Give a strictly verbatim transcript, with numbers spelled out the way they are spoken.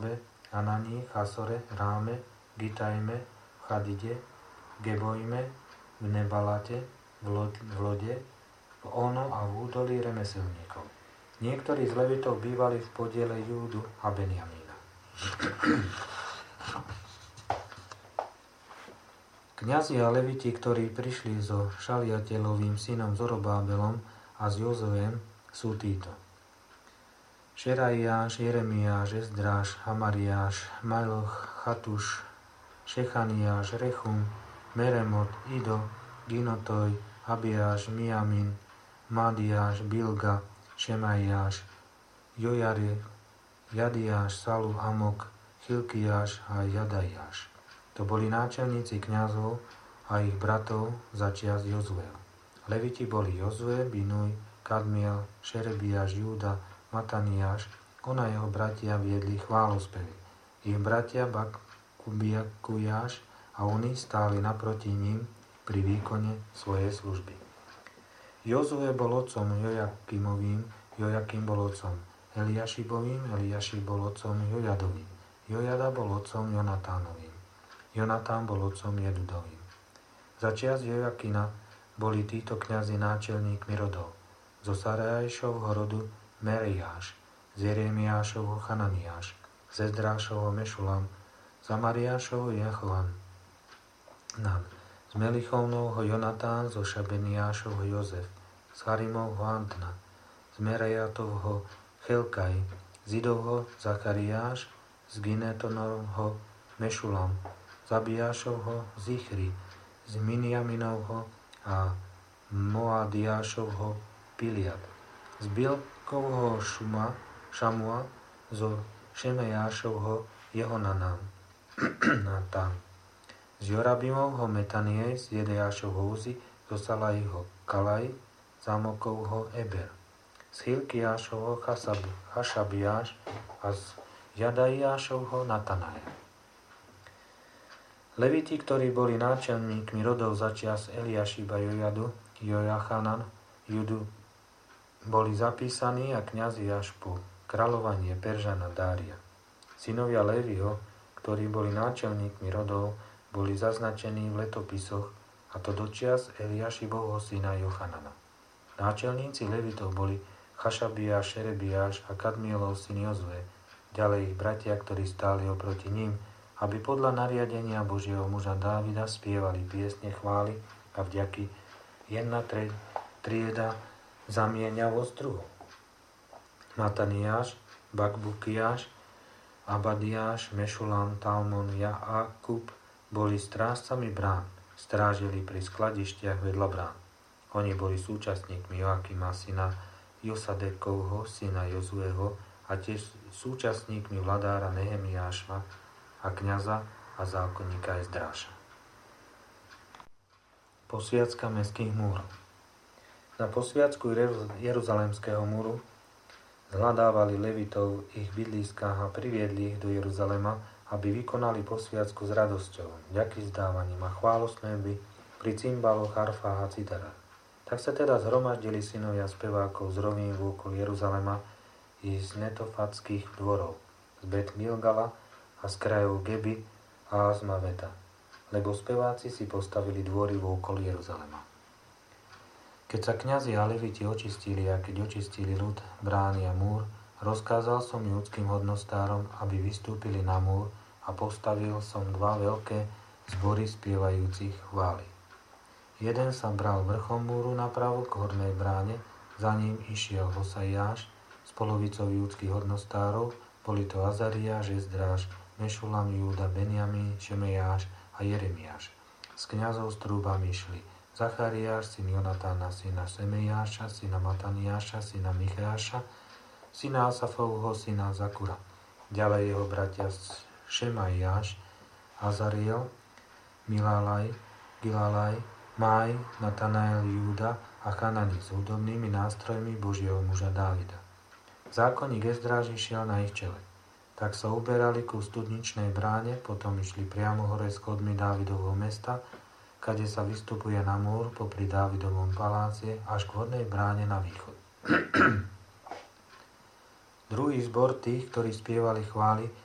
Rechóbe, Anani, Chasore, Ráme, Gitajme, v Chadide, Gebojme, v Nebalate, v Lode, v Ono a v údolí remeselníkov. Niektorí z Levitov bývali v podiele Júdu a Benjamína. Kňazi a Leviti, ktorí prišli so Šaliatelovým synom Zorobábelom a s Jozuem, sú títo. Šeraiáš, Jeremiáš, Ezdráš, Hamariáš, Majloch, Chatuš, Šechaniáš, Rechum, Meremot, Ido, Ginotoj, Abiáš, Miamin, Madiáš, Bilga, Šemaiáš, Jojare, Jadiáš, Salu, Amok, Chilkiáš a Jadaiáš. To boli náčelníci kňazov a ich bratov za čias Jozuela. Leviti boli Jozue, Binuj, Kadmiel, Šerebiáš, Júda, Mataniáš, on a jeho bratia viedli chválospevy. Ich bratia Bakkubiakujáš a oni stáli naproti ním pri výkone svojej služby. Jozue bol otcom Jojakimovým, Jojakim bol otcom Eliašibovým, Eliašib bol otcom Jojadovým, Jojada bol otcom Jonatánovým, Jonatán bol otcom Jedudovým. Za čias Jojakina boli títo kňazi náčelníkmi rodov. Zo Sarajšovho rodu Meriáš, z Jeremiášovho Chananiáš, z Ezdrášovho Mešulam, z Amariášovho Jehovan, z Melichovnovho Jonatán, zo Šabeniášovho Jozef, z Charimovho Antna, z Merejatovho Chelkaj, z Idovho Zachariáš, z Ginetonovho Mešulam, z Abiášovho Zichri, z Miniaminovho a Moadiášovho Piliad, z Bilkovho Šuma, Šamua, zo Šemejášovho Jehonanám, Natán, z Jorabimovho Metanie, z Jedeášovho Uzi, zo Salajho Kalaj, z Amokovho Eber, z Hilkiášovho Chašabiáš a z Jadaiášovho Natanaja. Leviti, ktorí boli náčelníkmi rodov za čias Eliašiba, Jojadu, Jojachanan, Judu, boli zapísaní a kňazi až po kráľovanie Peržana Dária. Synovia Leviho, ktorí boli náčelníkmi rodov, boli zaznačení v letopisoch, a to do čias Eliašibovho syna Jochanana. Náčelníci Levitov boli Chašabiáš, Šerebiáš a Kadmielov syn Jozue, ďalej ich bratia, ktorí stáli oproti ním, aby podľa nariadenia Božieho muža Dávida spievali piesne chvály a vďaky. Jedna trieda zamieňavosť druhou. Mataniáš, Bakbukiáš, Abadiáš, Mešulam, Talmon, Jakub boli strážcami brán, strážili pri skladištiach vedľa brán. Oni boli súčasníkmi Joakima, syna Josadekovho, syna Jozueho a tiež súčasníkmi vladára Nehemiáša a kňaza a zákonníka Ezdráša. Posviacka mestských múrov. Na posviacku Jeruzalemského múru zhľadávali Levitov ich bydliskách a priviedli ich do Jeruzalema, aby vykonali posviacku s radosťou, vďaky zdávaním a chválosmevy pri cymbaloch, harfách a citarách. Tak sa teda zhromaždili synovia spevákov z rovín vôkol Jeruzalema i z netofatských dvorov, z Bet Gilgala a z krajov Geby a Azmaveta, lebo speváci si postavili dvory vôkol Jeruzalema. Keď sa kňazi a leviti očistili a keď očistili ľud, brány a múr, rozkázal som judským hodnostárom, aby vystúpili na múr a postavil som dva veľké zbory spievajúcich chvály. Jeden sa bral vrchom múru napravo k hornej bráne, za ním išiel Hosaiáš s polovicou judských hodnostárov, boli to Azariáš, Ezdráš, Mešulam, Júda, Benjamín, Šemejáš a Jeremiáš. Z kňazov s trúbami išli Zachariáš, syn Jonatána, syna Semejáša, syna Mataniáša, syna Micheáša, syna Asafovho, syna Zakura. Ďalej jeho bratia Šemaiáš, Azariel, Milalaj, Gilalaj, Máj, Natanael, Júda a Chanani s hudobnými nástrojmi Božieho muža Dávida. Zákonník Ezdráž išiel na ich čele. Tak sa uberali ku studničnej bráne, potom išli priamo hore schodmi Dávidovho mesta, kade sa vystupuje na múr popri Dávidovom palácie až k hornej bráne na východ. Druhý zbor tých, ktorí spievali chvály,